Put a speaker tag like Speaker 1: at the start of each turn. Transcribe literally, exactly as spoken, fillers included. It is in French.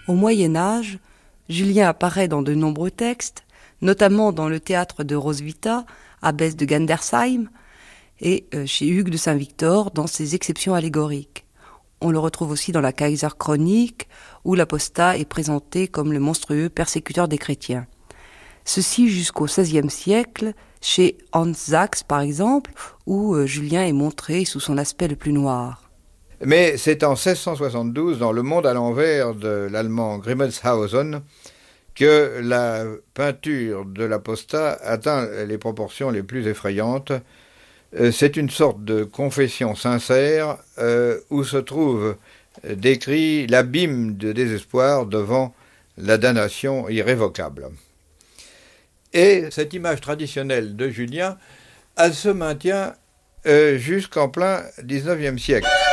Speaker 1: Au Moyen Âge, Julien apparaît dans de nombreux textes, notamment dans le théâtre de Roswitha, abbesse de Gandersheim, et chez Hugues de Saint-Victor dans ses exceptions allégoriques. On le retrouve aussi dans la Kaiser-Chronique, où l'apostat est présenté comme le monstrueux persécuteur des chrétiens. Ceci jusqu'au seizième siècle, chez Hans Sachs par exemple, où Julien est montré sous son aspect le plus noir.
Speaker 2: Mais c'est en seize cent soixante-douze, dans Le Monde à l'envers de l'allemand Grimmelshausen, que la peinture de l'apostat atteint les proportions les plus effrayantes. C'est une sorte de confession sincère euh, où se trouve décrit l'abîme de désespoir devant la damnation irrévocable. Et cette image traditionnelle de Julien, elle se maintient euh, jusqu'en plein dix-neuvième siècle.